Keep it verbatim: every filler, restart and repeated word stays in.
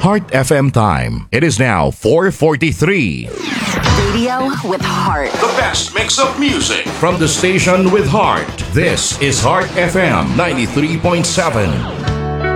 Heart F M time. It is now four forty-three. Radio with heart. The best mix of music. From the station with heart, this is Heart F M ninety-three point seven.